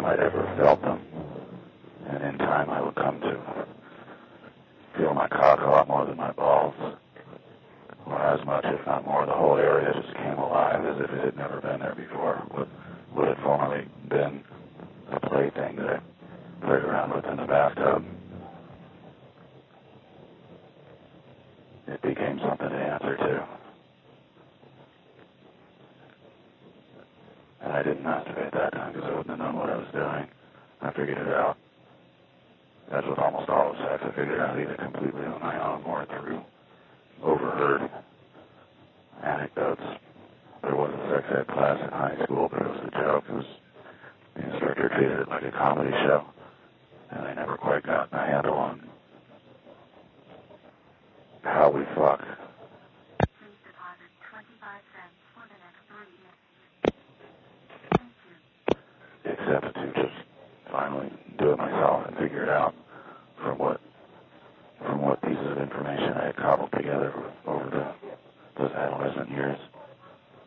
I'd ever felt them. And in time I would come to feel my cock a lot more than my balls. Or as much, if not more. The whole area just came alive as if it had never been there before. What had formerly been a plaything that I played around with in the bathtub, it became something to answer to. And I didn't masturbate that time because I wouldn't have known what I was doing. I figured it out. As with almost all of sex, I figured it out either completely on my own or through overheard anecdotes. There was a sex ed class in high school, but it was a joke. The instructor treated it like a comedy show, and I never quite got a handle on how we fuck. Please deposit 25 cents for the next 3 minutes. Thank you. Except to just finally do it myself and figure it out from what pieces of information I had cobbled together over those adolescent years.